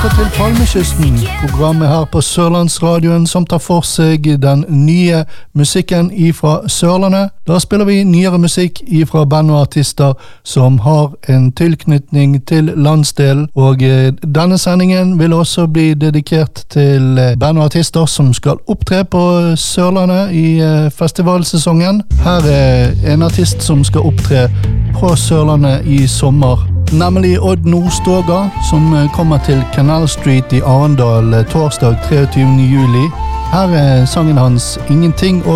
lytter til Palmekysten, programmet her på Sørlandsradioen som tar for seg den nye musikken ifra Sørlandet. Da spiller vi nyere musikk ifra band og artister som har en tilknytning til landsdelen, og denne sendingen vil også bli dedikert til band og artister som skal opptre på Sørlandet i festivalsesongen. Her er en artist som skal opptre på Sørlandet i sommer, nemlig Odd Nordstoga, som kommer til Canal Street i Arendal torsdag 23. juli. Her er sangen hans Ingenting.